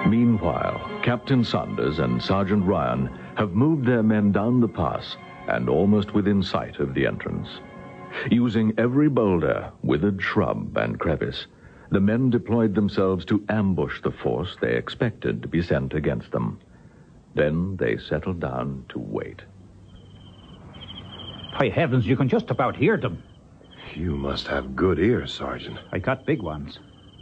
Meanwhile, Captain Sanders and Sergeant Ryan have moved their men down the pass and almost within sight of the entrance. Using every boulder, withered shrub, and crevice, the men deployed themselves to ambush the force they expected to be sent against them. Then they settled down to wait. By heavens, you can just about hear them. You must have good ears, Sergeant. I got big ones.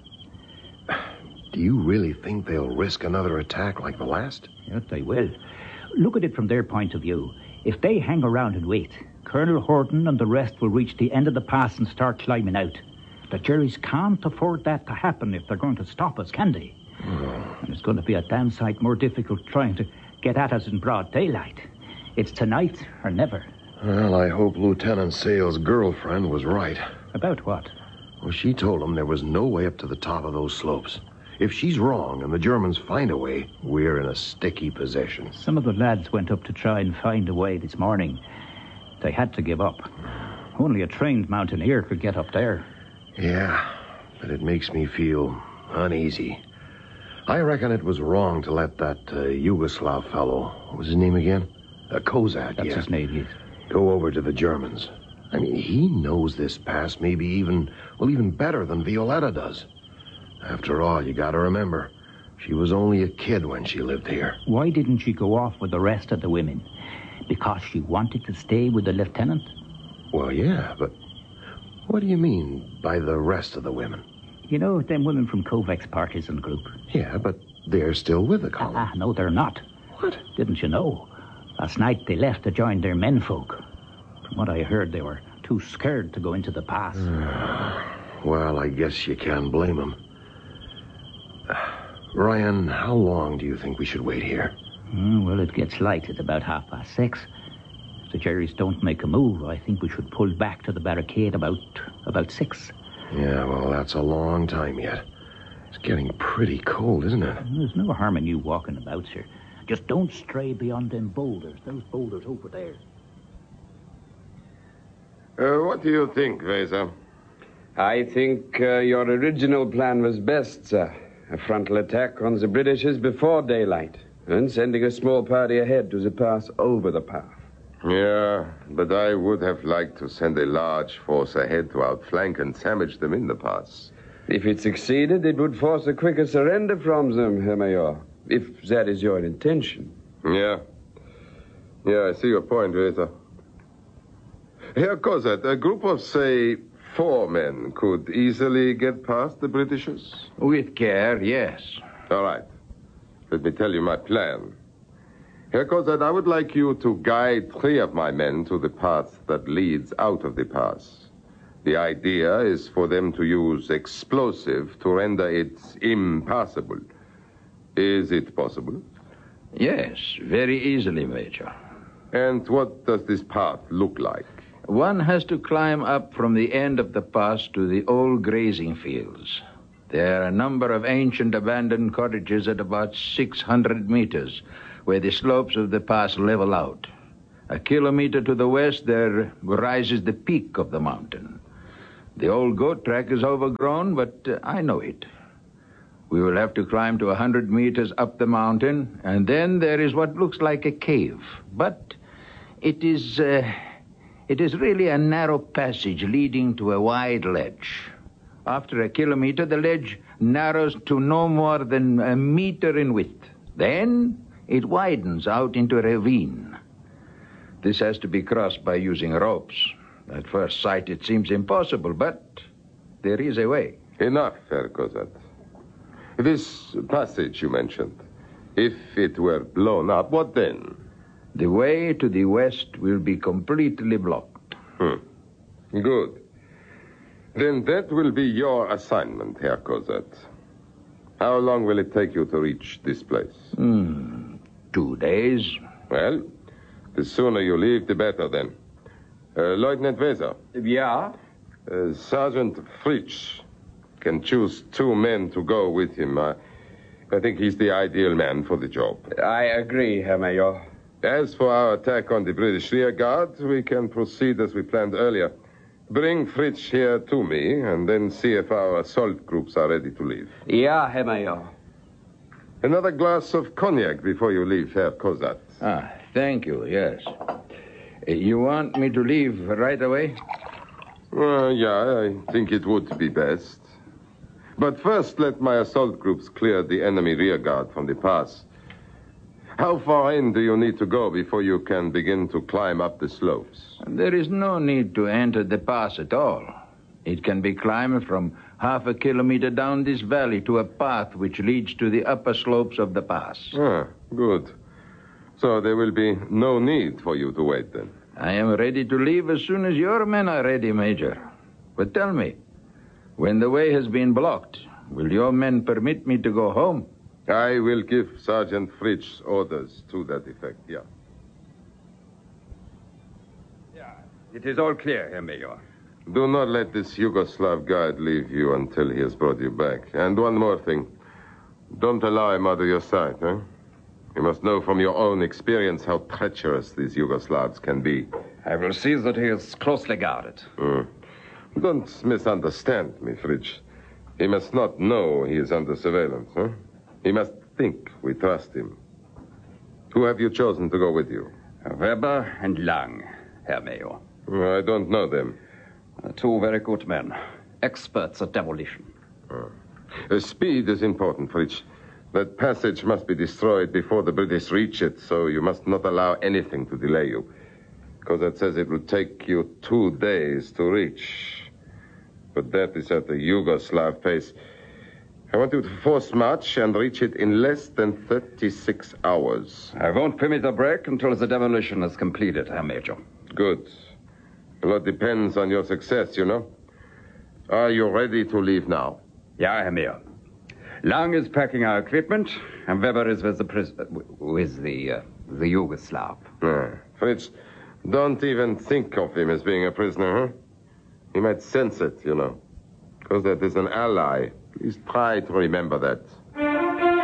Do you really think they'll risk another attack like the last? Yes, they will. Look at it from their point of view. If they hang around and wait, Colonel Horton and the rest will reach the end of the pass and start climbing out. The Jerrys can't afford that to happen if they're going to stop us, can they? Oh. And it's going to be a damn sight more difficult trying to get at us in broad daylight. It's tonight or never. Well, I hope Lieutenant Sale's girlfriend was right. About what? Well, she told him there was no way up to the top of those slopes. If she's wrong and the Germans find a way, we're in a sticky position. Some of the lads went up to try and find a way this morning. They had to give up. Only a trained mountaineer could get up there. Yeah, but it makes me feel uneasy. I reckon it was wrong to let that Yugoslav fellow, what was his name again? Kozak, That's his name, yes. Go over to the Germans. I mean, he knows this pass maybe even better than Violetta does. After all, you gotta remember, she was only a kid when she lived here. Why didn't she go off with the rest of the women? Because she wanted to stay with the lieutenant? Well, yeah, but what do you mean by the rest of the women? You know, them women from Kovac's partisan group. Yeah, but they're still with the column. No, they're not. What? Didn't you know? Last night they left to join their menfolk. From what I heard, they were too scared to go into the pass. Well, I guess you can't blame them. Ryan, how long do you think we should wait here? Well, it gets light at about 6:30. If the Jerrys don't make a move, I think we should pull back to the barricade about 6. Yeah, well, that's a long time yet. It's getting pretty cold, isn't it? There's no harm in you walking about, sir. Just don't stray beyond them boulders. Those boulders over there. What do you think, Weser? I think your original plan was best, sir. A frontal attack on the Britishers before daylight, and sending a small party ahead to the pass over the path. Yeah, but I would have liked to send a large force ahead to outflank and sandwich them in the pass. If it succeeded, it would force a quicker surrender from them, Herr Major, if that is your intention. Yeah, I see your point, Weser. Herr Kozat, a group of, say, 4 men could easily get past the Britishers? With care, yes. All right. Let me tell you my plan. Herr Kozat, I would like you to guide 3 of my men to the path that leads out of the pass. The idea is for them to use explosive to render it impassable. Is it possible? Yes, very easily, Major. And what does this path look like? One has to climb up from the end of the pass to the old grazing fields. There are a number of ancient abandoned cottages at about 600 meters, where the slopes of the pass level out. A kilometer to the west, there rises the peak of the mountain. The old goat track is overgrown, but I know it. We will have to climb to 100 meters up the mountain, and then there is what looks like a cave. But it is really a narrow passage leading to a wide ledge. After a kilometer, the ledge narrows to no more than a meter in width. Then it widens out into a ravine. This has to be crossed by using ropes. At first sight, it seems impossible, but there is a way. Enough, Herr Kozat. This passage you mentioned, if it were blown up, what then? The way to the west will be completely blocked. Good. Then that will be your assignment, Herr Kozat. How long will it take you to reach this place? 2 days. Well, the sooner you leave, the better then. Lieutenant Weser. Yeah? Sergeant Fritsch can choose 2 men to go with him. I think he's the ideal man for the job. I agree, Herr Major. As for our attack on the British rear guard, we can proceed as we planned earlier. Bring Fritsch here to me, and then see if our assault groups are ready to leave. Yeah, Herr Major. Another glass of cognac before you leave, Herr Kozat. Ah, thank you, yes. You want me to leave right away? Yeah, I think it would be best. But first, let my assault groups clear the enemy rearguard from the pass. How far in do you need to go before you can begin to climb up the slopes? There is no need to enter the pass at all. It can be climbed from half a kilometer down this valley to a path which leads to the upper slopes of the pass. Ah, good. So there will be no need for you to wait then. I am ready to leave as soon as your men are ready, Major. But tell me, when the way has been blocked, will your men permit me to go home? I will give Sergeant Fritsch orders to that effect, yeah. It is all clear, Herr Major. Do not let this Yugoslav guard leave you until he has brought you back. And one more thing. Don't allow him out of your sight, eh? You must know from your own experience how treacherous these Yugoslavs can be. I will see that he is closely guarded. Don't misunderstand me, Fritsch. He must not know he is under surveillance, huh? He must think we trust him. Who have you chosen to go with you? Weber and Lang, Herr Major. I don't know them. Two very good men. Experts at demolition. Speed is important, Fritsch. That passage must be destroyed before the British reach it, so you must not allow anything to delay you. Because that says it will take you 2 days to reach. But that is at the Yugoslav pace. I want you to force march and reach it in less than 36 hours. I won't permit a break until the demolition is completed, Herr Major. Good. A lot depends on your success, you know. Are you ready to leave now? Ja, Herr Major. Lang is packing our equipment, and Weber is with the Yugoslav. Fritz, don't even think of him as being a prisoner, huh? He might sense it, you know. Because that is an ally. Please try to remember that.